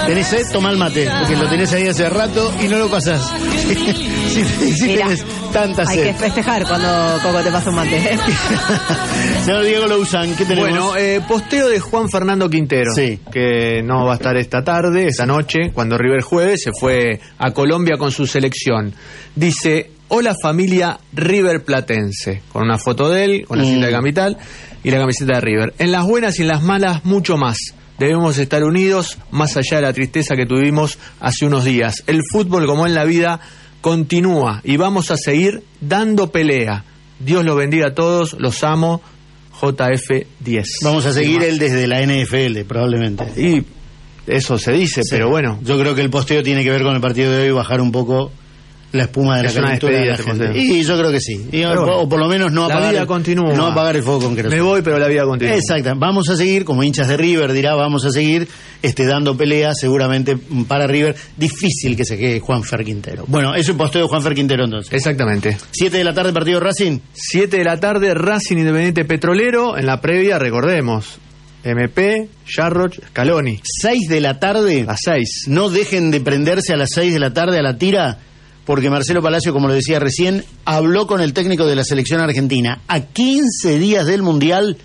¿Tenés sed? Toma el mate, porque lo tenés ahí hace rato y no lo pasás. Si Mirá, tenés tanta sed. hay que festejar cuando Coco te pasa un mate. Señor Diego Louzán, ¿qué tenemos? Bueno, posteo de Juan Fernando Quintero, Sí. que no va a estar esta noche, cuando River juegue, se fue a Colombia con su selección. Dice: hola familia River Platense, con una foto de él, con la cinta de capital y la camiseta de River. En las buenas y en las malas, mucho más. Debemos estar unidos, más allá de la tristeza que tuvimos hace unos días. El fútbol, como en la vida, continúa y vamos a seguir dando pelea. Dios los bendiga a todos, los amo. JF10. Vamos a seguir él desde la NFL, probablemente. Y eso se dice, Sí. pero bueno. Yo creo que el posteo tiene que ver con el partido de hoy, bajar un poco la espuma de la Es una calentura de la despedida este gente. posteo. Y yo creo que sí. Y, Pero o por lo menos no la apagar, vida continúa. no apagar el fuego con Me voy, pero la vida continúa. Exacto. Vamos a seguir, como hinchas de River dirá, vamos a seguir dando pelea seguramente para River. Difícil que se quede Juanfer Quintero. Bueno, eso es el posteo de Juanfer Quintero entonces. Exactamente. 7 de la tarde, partido Racing. 7 de la tarde, Racing Independiente Petrolero. En la previa, recordemos, MP, Jarroch, Scaloni. 6 de la tarde. A 6. No dejen de prenderse a las 6 de la tarde a la tira, porque Marcelo Palacio, como lo decía recién, habló con el técnico de la selección argentina. A 15 días del Mundial,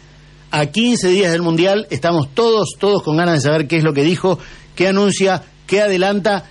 estamos todos con ganas de saber qué es lo que dijo, qué anuncia, qué adelanta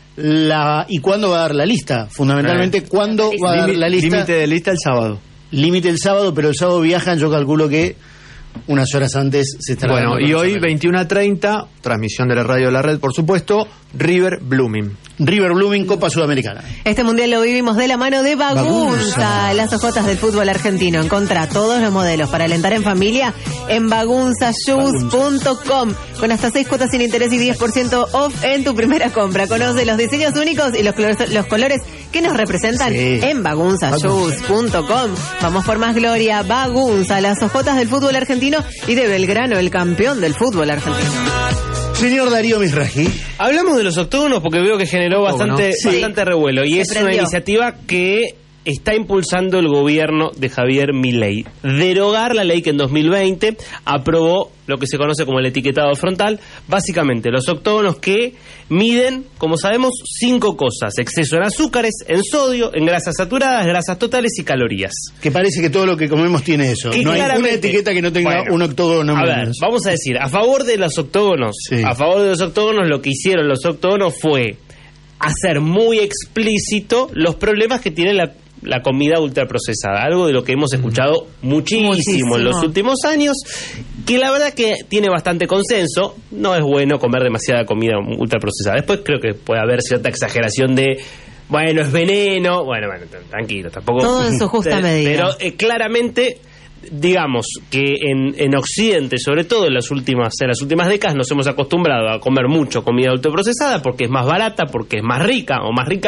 y cuándo va a dar la lista. Fundamentalmente, cuándo va a dar la lista. Límite de lista el sábado. Límite el sábado, pero el sábado viajan, yo calculo que unas horas antes se estará. Bueno, dando y a hoy, conocer. 21:30, transmisión de la radio de la red, por supuesto, River Blooming. River Blooming, Copa Sudamericana. Este mundial lo vivimos de la mano de Bagunza, las ojotas del fútbol argentino. Encontrá todos los modelos para alentar en familia en bagunzashoes.com, con hasta 6 cuotas sin interés y 10% off en tu primera compra. Conoce los diseños únicos y los colores que nos representan en bagunzashoes.com. Vamos por más gloria. Bagunza, las ojotas del fútbol argentino, y de Belgrano, el campeón del fútbol argentino. Señor Darío Mizrahi. Hablamos de los octógonos porque veo que generó bastante revuelo, y Se es prendió. una iniciativa que está impulsando el gobierno de Javier Milei. Derogar la ley que en 2020 aprobó lo que se conoce como el etiquetado frontal. Básicamente, los octógonos que miden, como sabemos, 5 cosas: exceso en azúcares, en sodio, en grasas saturadas, grasas totales y calorías. Que parece que todo lo que comemos tiene eso. Que No hay una claramente- etiqueta que no tenga Bueno, un octógono A ver, menos. vamos a decir, a favor de los octógonos, Sí. a favor de los octógonos, lo que hicieron los octógonos fue hacer muy explícito los problemas que tiene la comida ultraprocesada, algo de lo que hemos escuchado muchísimo en los últimos años, que la verdad que tiene bastante consenso. No es bueno comer demasiada comida ultraprocesada. Después creo que puede haber cierta exageración de, bueno, es veneno, bueno, tranquilo, tampoco... Todo en su justa medida. Pero claramente, digamos que en Occidente, sobre todo en las últimas décadas, nos hemos acostumbrado a comer mucho comida ultraprocesada porque es más barata, porque es más rica,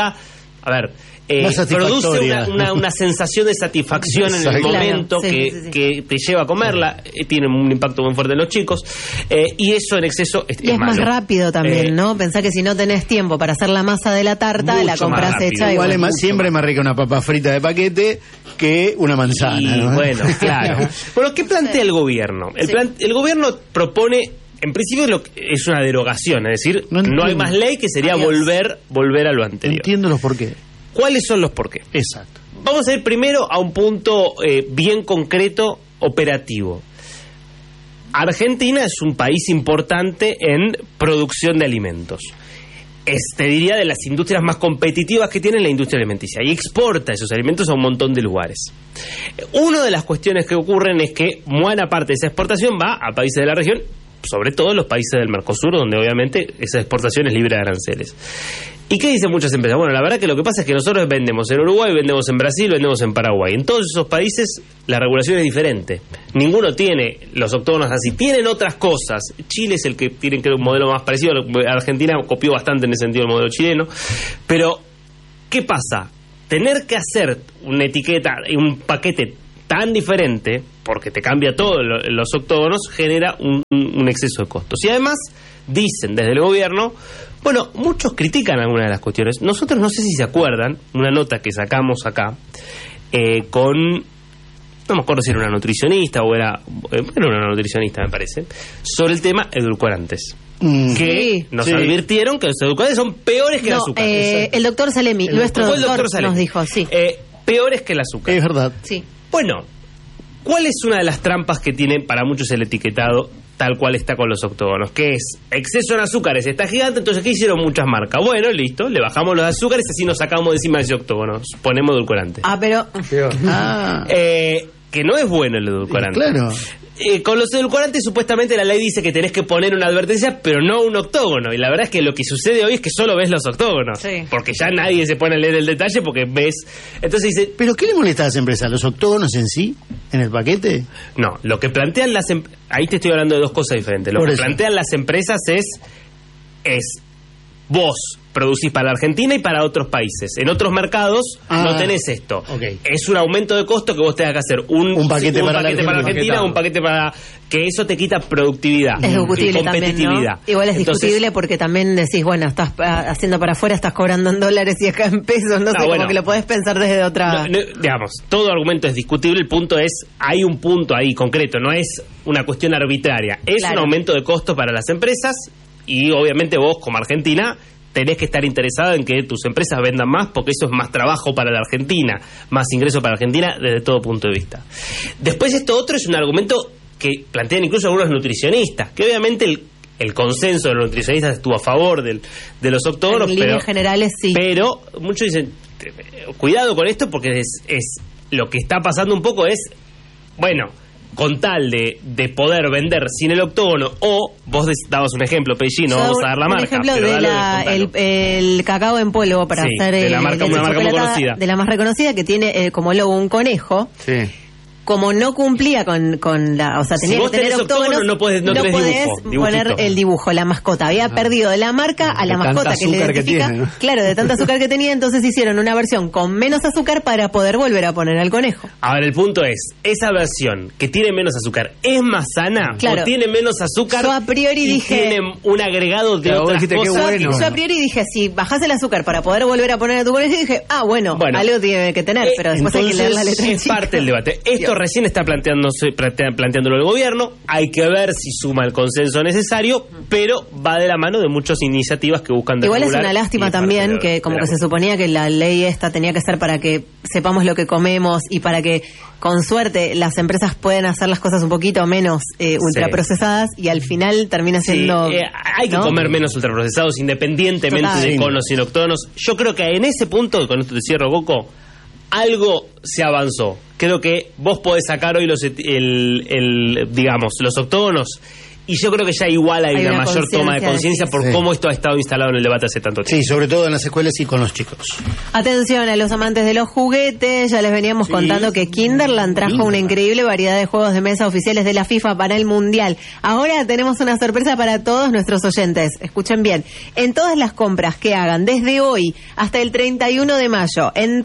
a ver, Más produce satisfactoria. una sensación de satisfacción en el Exacto. momento Claro, sí. que te lleva a comerla, tiene un impacto muy fuerte en los chicos, y eso en exceso es Y es más malo. rápido también, ¿no? Pensá que si no tenés tiempo para hacer la masa de la tarta, Mucho la compras más rápido. hecha. Igual y es bueno. siempre es más rica una papa frita de paquete que una manzana. Y ¿no? bueno, claro. Bueno, ¿qué plantea el gobierno? El gobierno propone, en principio es una derogación, es decir, No no hay entiendo. más ley, que sería Adiós. volver a lo anterior. Entiendo los por qué. ¿Cuáles son los porqués? Exacto. Vamos a ir primero a un punto bien concreto, operativo. Argentina es un país importante en producción de alimentos. Te diría de las industrias más competitivas que tiene la industria alimenticia, y exporta esos alimentos a un montón de lugares. Una de las cuestiones que ocurren es que buena parte de esa exportación va a países de la región, sobre todo los países del Mercosur, donde obviamente esa exportación es libre de aranceles. ¿Y qué dicen muchas empresas? Bueno, la verdad que lo que pasa es que nosotros vendemos en Uruguay, vendemos en Brasil, vendemos en Paraguay. En todos esos países la regulación es diferente. Ninguno tiene los octógonos así. Tienen otras cosas. Chile es el que tiene un modelo más parecido. Argentina copió bastante en ese sentido el modelo chileno. Pero, ¿qué pasa? Tener que hacer una etiqueta y un paquete tan diferente, porque te cambia todo los octógonos, genera un exceso de costos. Y además, dicen desde el gobierno, bueno, muchos critican algunas de las cuestiones. Nosotros, no sé si se acuerdan, una nota que sacamos acá, con, no me acuerdo si era una nutricionista o era una nutricionista, me parece, sobre el tema edulcorantes. que nos advirtieron que los edulcorantes son peores que el azúcar. El doctor Salemi, nuestro doctor nos dijo, peores que el azúcar. Es verdad. Sí. Bueno, ¿cuál es una de las trampas que tiene para muchos el etiquetado tal cual está con los octógonos? Que es exceso en azúcares, está gigante, entonces ¿qué hicieron muchas marcas? Bueno, listo, le bajamos los azúcares, así nos sacamos de encima de ese octógono, ponemos edulcorante. Pero... que no es bueno el edulcorante. Claro. Con los edulcorantes supuestamente la ley dice que tenés que poner una advertencia, pero no un octógono. Y la verdad es que lo que sucede hoy es que solo ves los octógonos. Sí. Porque ya nadie se pone a leer el detalle porque ves... Entonces dice... ¿Pero qué le molesta a las empresas? ¿Los octógonos en sí? ¿En el paquete? No, lo que plantean las empresas... Ahí te estoy hablando de dos cosas diferentes. Lo que plantean las empresas es vos producís para la Argentina y para otros países. En otros mercados no tenés esto. Okay. Es un aumento de costo que vos tengas que hacer un paquete para la Argentina, un paquete para... Que eso te quita productividad. Es discutible y competitividad. También, ¿no? Igual es discutible porque también decís, bueno, estás haciendo para afuera, estás cobrando en dólares y acá en pesos. No sé, como que lo podés pensar desde otra... digamos, todo argumento es discutible. El punto es, hay un punto ahí concreto. No es una cuestión arbitraria. Es un aumento de costo para las empresas y obviamente vos, como Argentina... tenés que estar interesado en que tus empresas vendan más porque eso es más trabajo para la Argentina, más ingreso para la Argentina desde todo punto de vista. Después esto otro es un argumento que plantean incluso algunos nutricionistas, que obviamente el consenso de los nutricionistas estuvo a favor de los octógonos, en líneas generales sí. Pero muchos dicen, cuidado con esto porque es lo que está pasando un poco es, bueno... con tal de poder vender sin el octógono, o vos dabas un ejemplo, Peji, no vamos a dar la marca. Un ejemplo de el cacao en polvo para hacer una marca muy conocida. De la más reconocida, que tiene como logo un conejo. Sí. Como no cumplía con la... O sea, tenía que tener octógonos, no podés poner el dibujo, la mascota. Había perdido de la marca a la mascota que le identifica. Que tiene, ¿no? Claro, de tanta azúcar que tenía, entonces hicieron una versión con menos azúcar para poder volver a poner al conejo. Ahora, el punto es, esa versión que tiene menos azúcar, ¿es más sana? Claro. ¿O tiene menos azúcar? Yo a priori dije... tiene un agregado de otras cosas. Yo a priori dije, si bajás el azúcar para poder volver a poner a tu conejo, dije, bueno, algo tiene que tener, pero después hay que leer la letra. Es parte del debate. Esto recién está planteándolo el gobierno, hay que ver si suma el consenso necesario, pero va de la mano de muchas iniciativas que buscan igual es una lástima también que como que se suponía que la ley esta tenía que ser para que sepamos lo que comemos y para que con suerte las empresas pueden hacer las cosas un poquito menos ultraprocesadas y al final termina siendo... hay que comer menos ultraprocesados independientemente de conos y octógonos. Yo creo que en ese punto, con esto te cierro, Coco, algo se avanzó. Creo que vos podés sacar hoy los octógonos y yo creo que ya igual hay una mayor toma de conciencia por cómo esto ha estado instalado en el debate hace tanto tiempo. Sí, sobre todo en las escuelas y con los chicos. Atención a los amantes de los juguetes, ya les veníamos contando que Kinderland trajo una increíble variedad de juegos de mesa oficiales de la FIFA para el Mundial. Ahora tenemos una sorpresa para todos nuestros oyentes. Escuchen bien, en todas las compras que hagan desde hoy hasta el 31 de mayo en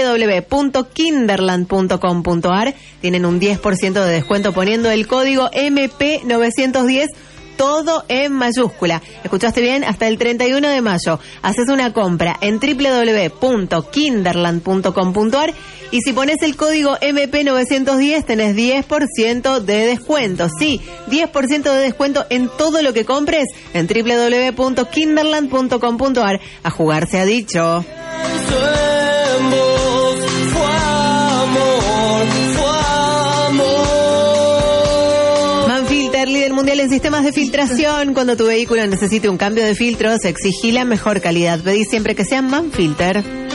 www.kinderland.com.ar tienen un 10% de descuento poniendo el código MP910, todo en mayúscula. ¿Escuchaste bien? Hasta el 31 de mayo. Haces una compra en www.kinderland.com.ar y si pones el código MP910 tenés 10% de descuento. Sí, 10% de descuento en todo lo que compres en www.kinderland.com.ar. A jugar se ha dicho. Líder mundial en sistemas de filtración. Cuando tu vehículo necesite un cambio de filtros, exigí la mejor calidad. Pedí siempre que sea Manfilter.